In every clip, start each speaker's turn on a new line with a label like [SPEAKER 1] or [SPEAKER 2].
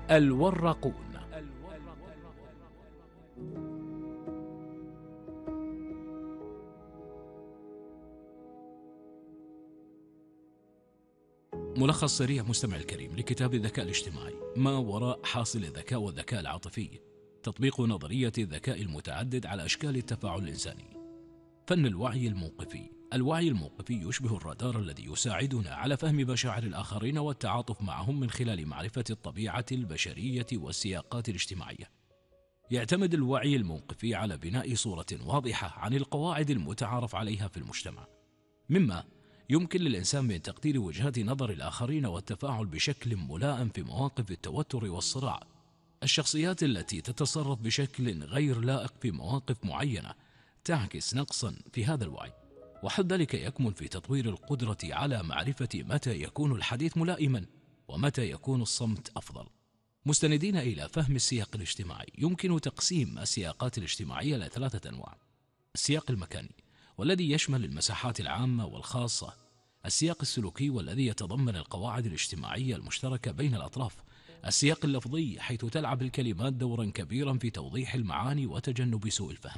[SPEAKER 1] الوراقون. ملخص سريع مستمع الكريم لكتاب الذكاء الاجتماعي، ما وراء حاصل الذكاء والذكاء العاطفي، تطبيق نظرية الذكاء المتعدد على أشكال التفاعل الإنساني. فن الوعي الموقفي. الوعي الموقفي يشبه الرادار الذي يساعدنا على فهم مشاعر الآخرين والتعاطف معهم من خلال معرفة الطبيعة البشرية والسياقات الاجتماعية. يعتمد الوعي الموقفي على بناء صورة واضحة عن القواعد المتعارف عليها في المجتمع، مما يمكن للإنسان من تقدير وجهات نظر الآخرين والتفاعل بشكل ملائم في مواقف التوتر والصراع. الشخصيات التي تتصرف بشكل غير لائق في مواقف معينة تعكس نقصا في هذا الوعي، وحل ذلك يكمن في تطوير القدرة على معرفة متى يكون الحديث ملائما ومتى يكون الصمت أفضل. مستندين إلى فهم السياق الاجتماعي، يمكن تقسيم السياقات الاجتماعية إلى 3 أنواع: السياق المكاني، والذي يشمل المساحات العامة والخاصة; السياق السلوكي، والذي يتضمن القواعد الاجتماعية المشتركة بين الأطراف; السياق اللفظي، حيث تلعب الكلمات دورا كبيرا في توضيح المعاني وتجنب سوء الفهم.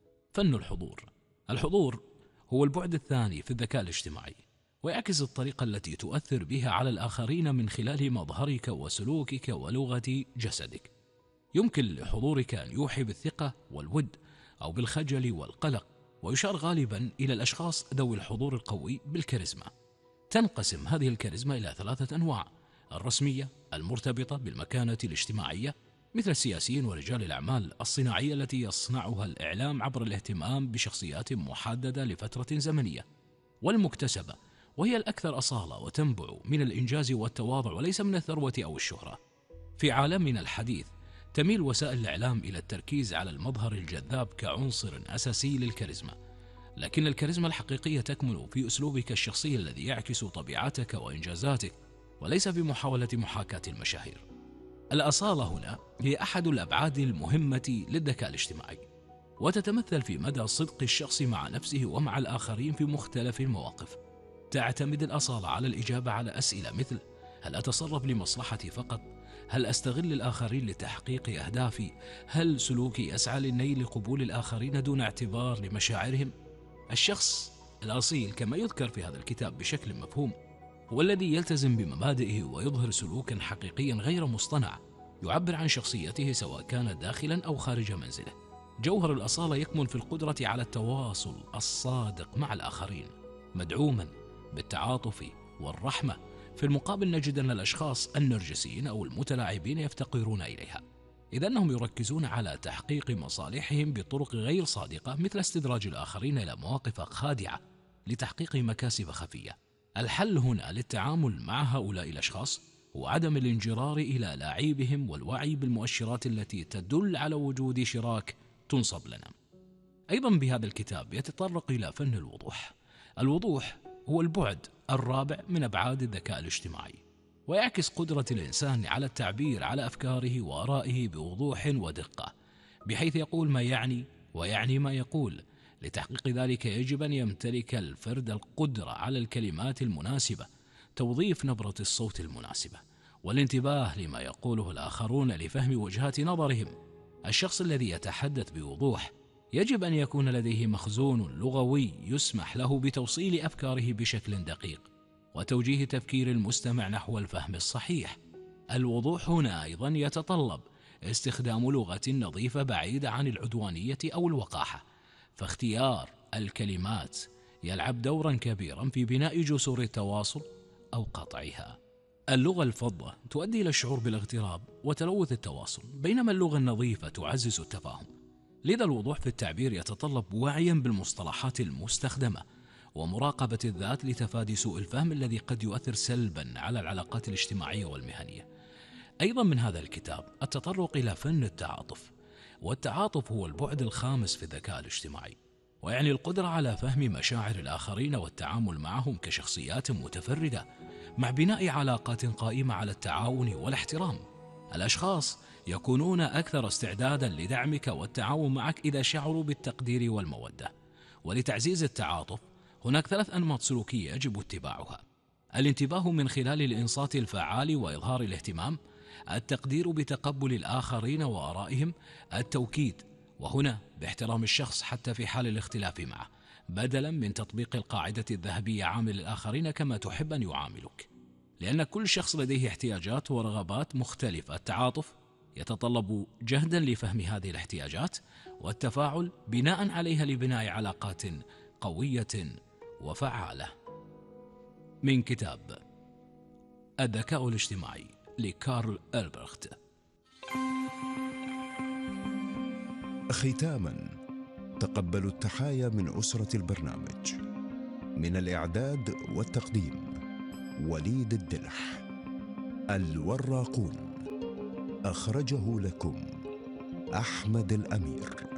[SPEAKER 1] فن الحضور. الحضور هو البعد الثاني في الذكاء الاجتماعي، ويعكس الطريقة التي تؤثر بها على الآخرين من خلال مظهرك وسلوكك ولغة جسدك. يمكن لحضورك أن يوحي بالثقة والود أو بالخجل والقلق، ويشار غالبا إلى الأشخاص ذوي الحضور القوي بالكاريزما. تنقسم هذه الكاريزما إلى 3 أنواع: الرسمية، المرتبطة بالمكانة الاجتماعية مثل السياسيين ورجال الأعمال الصناعية التي يصنعها الإعلام عبر الاهتمام بشخصيات محددة لفترة زمنية، والمكتسبة، وهي الأكثر أصالة وتنبع من الإنجاز والتواضع وليس من الثروة أو الشهرة. في عالمنا الحديث تميل وسائل الإعلام إلى التركيز على المظهر الجذاب كعنصر أساسي للكاريزما، لكن الكاريزما الحقيقية تكمن في أسلوبك الشخصي الذي يعكس طبيعتك وإنجازاتك، وليس في محاولة محاكاة المشاهير. الأصالة هنا هي أحد الأبعاد المهمة للذكاء الاجتماعي، وتتمثل في مدى صدق الشخص مع نفسه ومع الآخرين في مختلف المواقف. تعتمد الأصالة على الإجابة على أسئلة مثل: هل أتصرف لمصلحتي فقط؟ هل أستغل الآخرين لتحقيق أهدافي؟ هل سلوكي يسعى لنيل قبول الآخرين دون اعتبار لمشاعرهم؟ الشخص الأصيل كما يذكر في هذا الكتاب بشكل مفهوم هو الذي يلتزم بمبادئه ويظهر سلوكا حقيقيا غير مصطنع يعبر عن شخصيته سواء كان داخلا أو خارج منزله. جوهر الأصالة يكمن في القدرة على التواصل الصادق مع الآخرين، مدعوما بالتعاطف والرحمة. في المقابل نجد أن الأشخاص النرجسيين أو المتلاعبين يفتقرون إليها، إذ أنهم يركزون على تحقيق مصالحهم بطرق غير صادقة، مثل استدراج الآخرين إلى مواقف خادعة لتحقيق مكاسب خفية. الحل هنا للتعامل مع هؤلاء الأشخاص هو عدم الانجرار إلى لاعبهم والوعي بالمؤشرات التي تدل على وجود شراك تنصب لنا. أيضا بهذا الكتاب يتطرق إلى فن الوضوح. الوضوح هو البعد الرابع من أبعاد الذكاء الاجتماعي، ويعكس قدرة الإنسان على التعبير على أفكاره وآرائه بوضوح ودقة، بحيث يقول ما يعني ويعني ما يقول. لتحقيق ذلك يجب أن يمتلك الفرد القدرة على الكلمات المناسبة، توظيف نبرة الصوت المناسبة، والانتباه لما يقوله الآخرون لفهم وجهات نظرهم. الشخص الذي يتحدث بوضوح يجب أن يكون لديه مخزون لغوي يسمح له بتوصيل أفكاره بشكل دقيق وتوجيه تفكير المستمع نحو الفهم الصحيح. الوضوح هنا أيضا يتطلب استخدام لغة نظيفة بعيدة عن العدوانية أو الوقاحة، فاختيار الكلمات يلعب دورا كبيرا في بناء جسور التواصل أو قطعها. اللغة الفظة تؤدي إلى الشعور بالاغتراب وتلوث التواصل، بينما اللغة النظيفة تعزز التفاهم. لذا الوضوح في التعبير يتطلب وعيا بالمصطلحات المستخدمة ومراقبة الذات لتفادي سوء الفهم الذي قد يؤثر سلبا على العلاقات الاجتماعية والمهنية. أيضا من هذا الكتاب التطرق إلى فن التعاطف، والتعاطف هو البعد الخامس في الذكاء الاجتماعي، ويعني القدرة على فهم مشاعر الآخرين والتعامل معهم كشخصيات متفردة مع بناء علاقات قائمة على التعاون والاحترام. الأشخاص يكونون أكثر استعدادا لدعمك والتعاون معك إذا شعروا بالتقدير والمودة. ولتعزيز التعاطف هناك 3 أنماط سلوكية يجب اتباعها: الانتباه من خلال الإنصات الفعال وإظهار الاهتمام، التقدير بتقبل الآخرين وآرائهم، التوكيد، وهنا باحترام الشخص حتى في حال الاختلاف معه، بدلا من تطبيق القاعدة الذهبية عامل الآخرين كما تحب أن يعاملك، لأن كل شخص لديه احتياجات ورغبات مختلفة. التعاطف يتطلب جهدا لفهم هذه الاحتياجات والتفاعل بناء عليها لبناء علاقات قوية وفعالة. من كتاب الذكاء الاجتماعي لكارل ألبرخت.
[SPEAKER 2] ختاما، تقبلوا التحايا من أسرة البرنامج. من الإعداد والتقديم وليد الدلح. الوراقون. أخرجه لكم أحمد الأمير.